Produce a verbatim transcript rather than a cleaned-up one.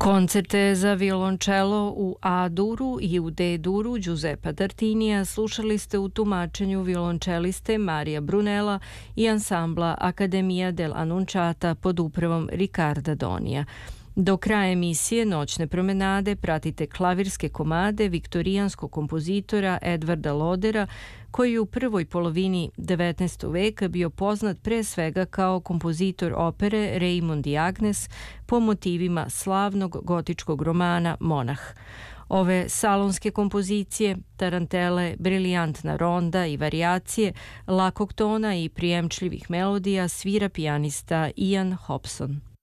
Koncerte za violončelo u A-duru i u D-duru Giuseppa Tartinija slušali ste u tumačenju violončeliste Marija Brunella i ansambla Accademia dell'Annunciata pod upravom Riccarda Donija. Do kraja emisije Noćne promenade pratite klavirske komade viktorijanskog kompozitora Edvarda Lodera, koji je u prvoj polovini devetnaestog veka bio poznat pre svega kao kompozitor opere Raymond i Agnes po motivima slavnog gotičkog romana Monah. Ove salonske kompozicije, tarantele, briljantna ronda i varijacije, lakog tona i prijemčljivih melodija svira pijanista Ian Hobson.